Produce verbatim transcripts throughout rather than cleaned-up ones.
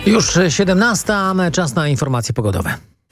Już siedemnasta, czas na informacje pogodowe.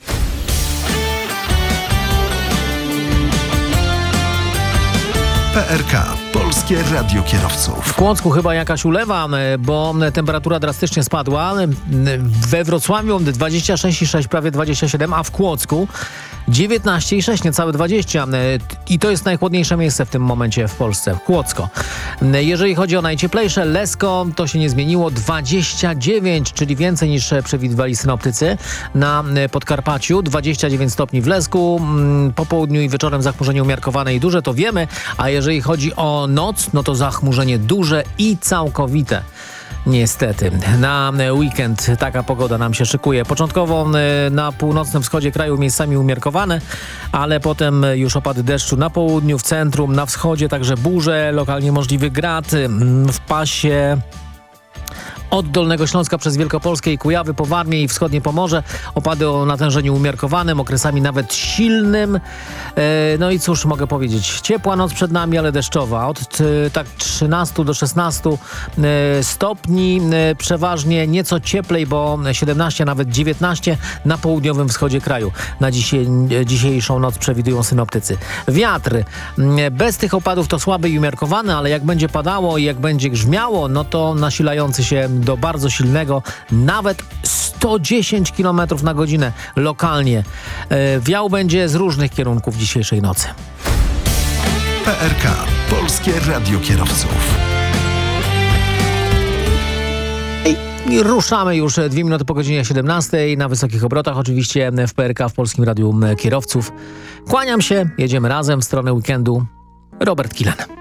P R K. Polskie Radio Kierowców. W Kłodzku chyba jakaś ulewa, bo temperatura drastycznie spadła. We Wrocławiu dwadzieścia sześć i sześć, prawie dwadzieścia siedem, a w Kłodzku dziewiętnaście i sześć, niecałe dwadzieścia. I to jest najchłodniejsze miejsce w tym momencie w Polsce, Kłodzko. Jeżeli chodzi o najcieplejsze, Lesko, to się nie zmieniło, dwadzieścia dziewięć, czyli więcej niż przewidywali synoptycy. Na Podkarpaciu dwadzieścia dziewięć stopni w Lesku, po południu i wieczorem zachmurzenie umiarkowane i duże, to wiemy, a jeżeli chodzi o noc, no to zachmurzenie duże i całkowite. Niestety. Na weekend taka pogoda nam się szykuje. Początkowo na północnym wschodzie kraju miejscami umiarkowane, ale potem już opady deszczu na południu, w centrum, na wschodzie, także burze, lokalnie możliwy grad w pasie od Dolnego Śląska przez Wielkopolskę i Kujawy po Warmię i wschodnie Pomorze. Opady o natężeniu umiarkowanym, okresami nawet silnym. No i cóż mogę powiedzieć, ciepła noc przed nami, ale deszczowa. Od tak trzynastu do szesnastu stopni, przeważnie nieco cieplej, bo siedemnaście, nawet dziewiętnaście na południowym wschodzie kraju. Na dzisiaj, dzisiejszą noc przewidują synoptycy. Wiatr bez tych opadów to słaby i umiarkowany, ale jak będzie padało i jak będzie grzmiało, no to nasilający się do bardzo silnego, nawet sto dziesięć kilometrów na godzinę lokalnie. Wiał będzie z różnych kierunków dzisiejszej nocy. P R K. Polskie Radio Kierowców. I ruszamy już dwie minuty po godzinie siedemnastej na wysokich obrotach, oczywiście w P R K, w Polskim Radiu Kierowców. Kłaniam się, jedziemy razem w stronę weekendu. Robert Kilen.